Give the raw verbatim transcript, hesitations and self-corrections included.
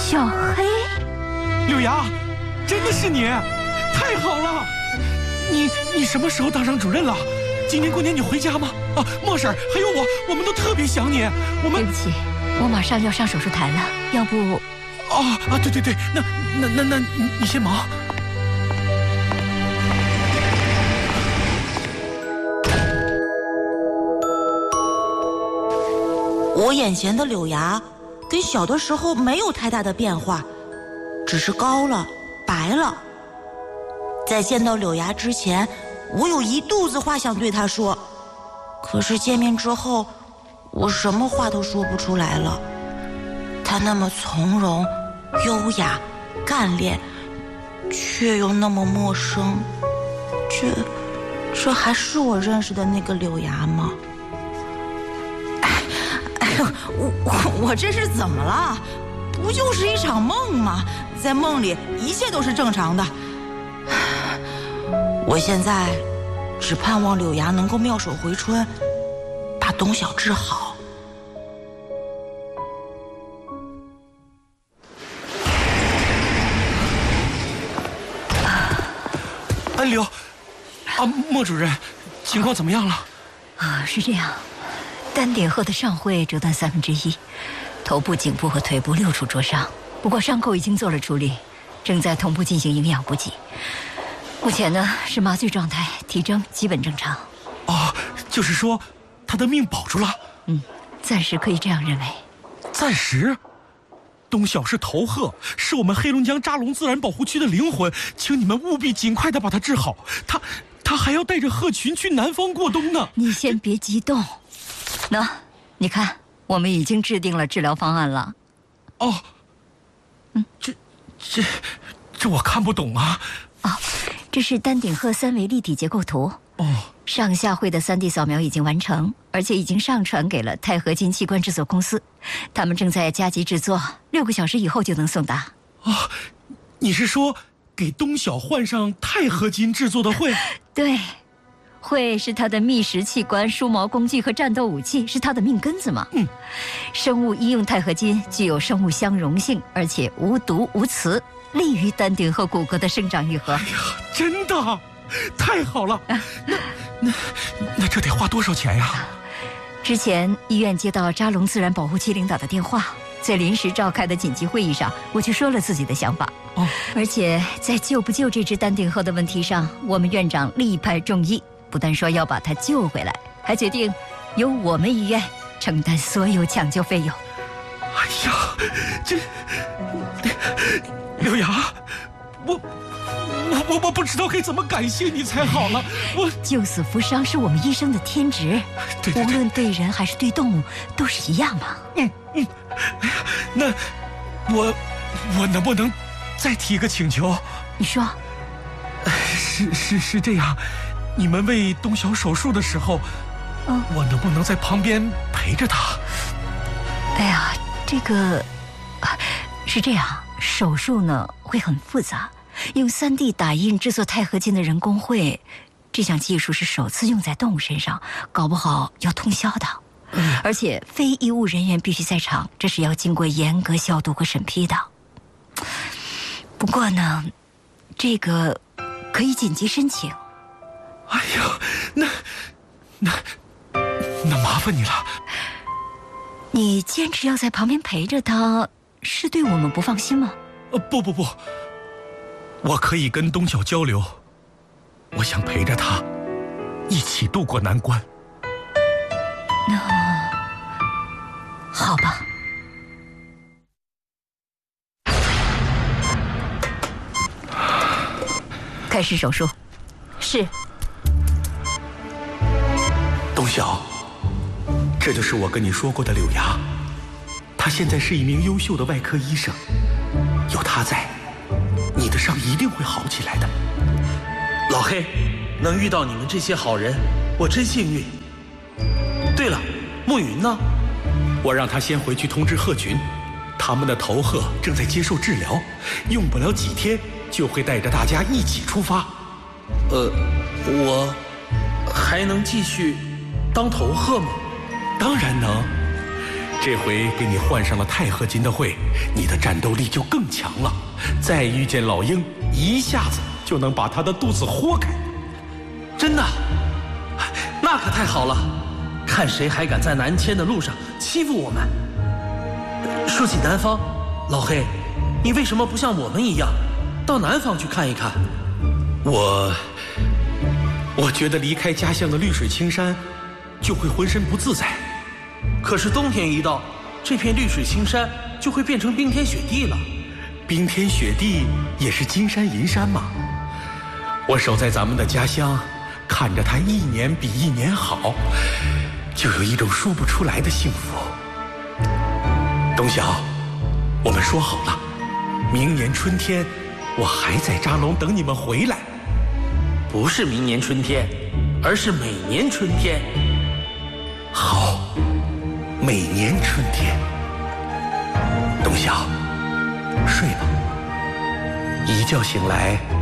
小黑， 柳芽，真的是你，太好了！你你什么时候当上主任了？今年过年你回家吗？啊，莫婶还有我，我们都特别想你。我们对不起，我马上要上手术台了，要不…… 哦啊，对对对，那那那那你你先忙。 我眼前的柳芽跟小的时候没有太大的变化，只是高了，白了。在见到柳芽之前，我有一肚子话想对她说，可是见面之后，我什么话都说不出来了。她那么从容、优雅、干练，却又那么陌生。这，这还是我认识的那个柳芽吗？我我我这是怎么了？不就是一场梦吗？在梦里一切都是正常的。我现在只盼望柳芽能够妙手回春，把董小治好。 安柳，啊，莫主任，情况怎么样了？ 啊，是这样。丹顶鹤的上喙折断三分之一，头部、颈部和腿部六处灼伤，不过伤口已经做了处理，正在同步进行营养补给。目前呢是麻醉状态，体征基本正常。 哦，就是说他的命保住了？ 嗯，暂时可以这样认为。 暂时？东晓是头鹤，是我们黑龙江扎龙自然保护区的灵魂，请你们务必尽快的把它治好。他他还要带着鹤群去南方过冬呢。 你先别激动。喏，你看，我们已经制定了治疗方案了。 哦，嗯，这这这我看不懂啊。 哦，这是丹顶鹤三维立体结构图。 哦， 上下喙的 三 D 扫描已经完成，而且已经上传给了钛合金器官制作公司，他们正在加急制作，六个小时以后就能送达。 哦，你是说给东晓换上钛合金制作的喙？ 对。喙是它的觅食器官、梳毛工具和战斗武器，是它的命根子嘛。 嗯， 生物医用钛合金具有生物相容性，而且无毒无磁，利于丹顶鹤骨骼的生长愈合。 哎呀，真的，太好了！那那那这得花多少钱呀？ 之前医院接到扎龙自然保护区领导的电话，在临时召开的紧急会议上，我就说了自己的想法。 哦， 而且在救不救这只丹顶鹤的问题上，我们院长力派众议。不但说要把它救回来，还决定由我们医院承担所有抢救费用。 哎呀，这柳芽，我我我我不知道该怎么感谢你才好了。我救死扶伤是我们医生的天职， 对对对， 无论对人还是对动物都是一样嘛。 嗯嗯，哎呀，那我我能不能再提个请求？ 你说。 是是是这样。你们为东晓手术的时候，嗯，我能不能在旁边陪着他？ 哎呀，这个是这样，手术呢会很复杂，用 三 D 打印制作钛合金的人工喙，这项技术是首次用在动物身上，搞不好要通宵的。嗯，而且非医务人员必须在场，这是要经过严格消毒和审批的。不过呢，这个可以紧急申请。 哎呀，那那那麻烦你了。 你坚持要在旁边陪着他，是对我们不放心吗？ 呃，不不不，我可以跟东晓交流，我想陪着他一起渡过难关。 那好吧。开始手术。是。 东晓，这就是我跟你说过的柳芽，她现在是一名优秀的外科医生，有她在，你的伤一定会好起来的。 老黑，能遇到你们这些好人，我真幸运。对了，暮云呢？ 我让他先回去通知鹤群，他们的头鹤正在接受治疗，用不了几天就会带着大家一起出发。 呃，我还能继续当头鹤吗？ 当然能， 这回给你换上了钛合金的喙，你的战斗力就更强了。再遇见老鹰，一下子就能把它的肚子豁开。 真的？那可太好了！看谁还敢在南迁的路上欺负我们。说起南方，老黑，你为什么不像我们一样，到南方去看一看？ 我，我觉得离开家乡的绿水青山，就会浑身不自在。 可是冬天一到，这片绿水青山就会变成冰天雪地了。 冰天雪地也是金山银山嘛。我守在咱们的家乡，看着它一年比一年好，就有一种说不出来的幸福。董晓，我们说好了，明年春天我还在扎龙等你们回来。 不是明年春天，而是每年春天。 好，每年春天。董晓，睡吧，一觉醒来